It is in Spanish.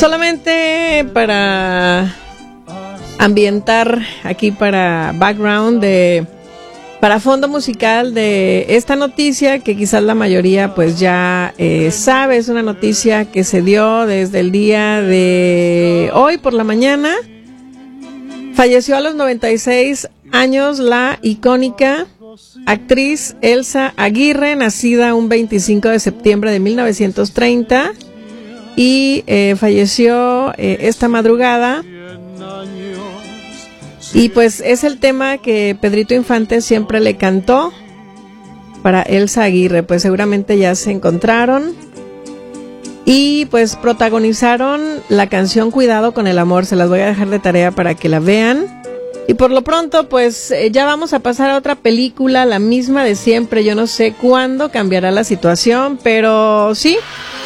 Solamente para ambientar aquí, para background, para fondo musical de esta noticia que quizás la mayoría pues ya sabe. Es una noticia que se dio desde el día de hoy por la mañana. Falleció a los 96 años la icónica actriz Elsa Aguirre, nacida un 25 de septiembre de 1930 y falleció esta madrugada. Y pues es el tema que Pedrito Infante siempre le cantó para Elsa Aguirre. Pues seguramente ya se encontraron y pues protagonizaron la canción Cuidado con el amor. Se las voy a dejar de tarea para que la vean. Y por lo pronto pues ya vamos a pasar a otra película, la misma de siempre. Yo no sé cuándo cambiará la situación, pero sí,